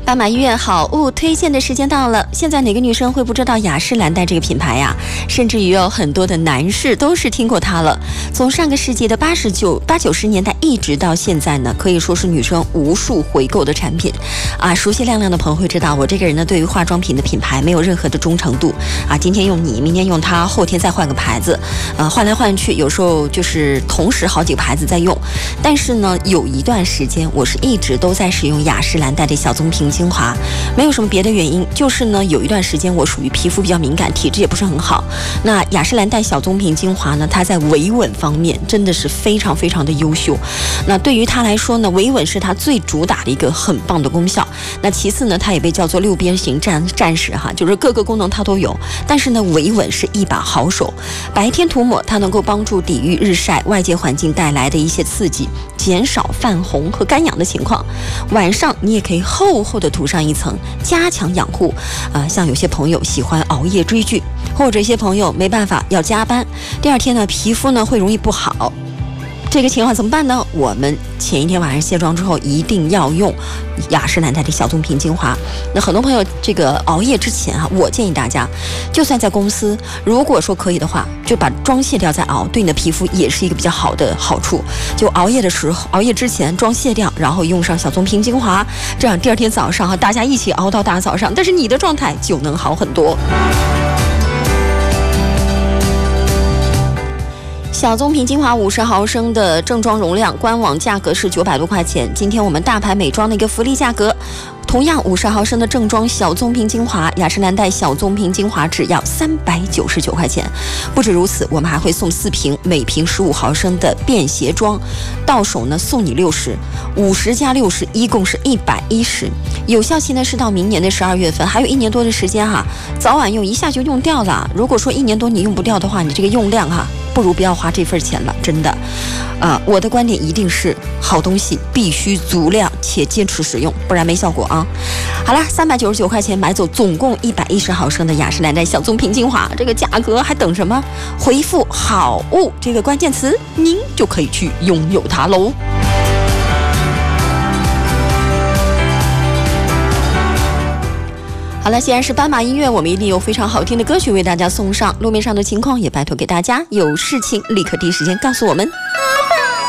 斑马医院好物推荐的时间到了。现在哪个女生会不知道雅诗兰黛这个品牌呀？甚至于有很多的男士都是听过它了。从上个世纪的80、90年代一直到现在呢，可以说是女生无数回购的产品啊。熟悉亮亮的朋友会知道，我这个人呢，对于化妆品的品牌没有任何的忠诚度啊。今天用你，明天用它，后天再换个牌子，换来换去，有时候就是同时好几个牌子在用。但是呢，有一段时间我是一直都在使用雅诗兰黛的小棕瓶精华，没有什么别的原因，就是呢有一段时间我属于皮肤比较敏感，体质也不是很好。那雅诗兰黛小棕瓶精华呢，它在维稳方面真的是非常非常的优秀。那对于它来说呢，维稳是它最主打的一个很棒的功效。那其次呢，它也被叫做6边形战士哈，就是各个功能它都有。但是呢，维稳是一把好手。白天涂抹它能够帮助抵御日晒、外界环境带来的一些刺激，减少泛红和干痒的情况。晚上你也可以厚厚的涂上一层，加强养护。像有些朋友喜欢熬夜追剧，或者一些朋友没办法要加班，第二天呢皮肤呢会容易不好。这个情况怎么办呢？我们前一天晚上卸妆之后一定要用雅诗兰黛的小棕瓶精华。那很多朋友这个熬夜之前啊，我建议大家，就算在公司，如果说可以的话，就把妆卸掉再熬，对你的皮肤也是一个比较好的好处。就熬夜的时候，熬夜之前妆卸掉，然后用上小棕瓶精华，这样第二天早上大家一起熬到大早上，但是你的状态就能好很多。小棕瓶精华50毫升的正装容量，官网价格是900多块钱。今天我们大牌美妆的一个福利价格，同样50毫升的正装小棕瓶精华，雅诗兰黛小棕瓶精华只要399块钱。不止如此，我们还会送4瓶，每瓶15毫升的便携装，到手呢送你60，50加60，一共是110。有效期呢是到明年的12月份，还有1年多的时间哈，早晚用一下就用掉了。如果说1年多你用不掉的话，你这个用量哈，不如不要花这份钱了，真的。我的观点一定是好东西必须足量且坚持使用，不然没效果啊。好了，399块钱买走总共110毫升的雅诗兰黛小棕瓶精华，这个价格还等什么？回复好物这个关键词，您就可以去拥有它喽。好了，既然是斑马音乐，我们一定有非常好听的歌曲为大家送上。路面上的情况也拜托给大家，有事情立刻第一时间告诉我们。